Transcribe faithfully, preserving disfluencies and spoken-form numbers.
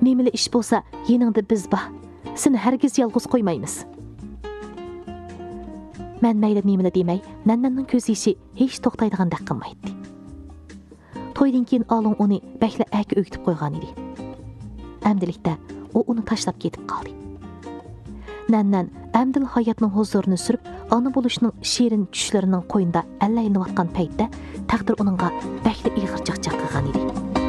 Немелі іш болса, еніңді біз ба. Сені әргіз ялғыз қоймаймыз. Мән мәйлі немелі демей, Нәннәннің көз еші еш тоқтайдығандақ қылмайды. Тойден кейін алың оны бәклі әкі өйтіп қойған еді. Әмділікті o onu taşlap ketip qaldı. Nәннән әмділ hayatның huzurunu sürüp, anı buluşunun şirin düşlərinin qoyunda əlləyilinib atqan pəytdə təqdir onunğa bəkli iğir caq-caq qıған idi.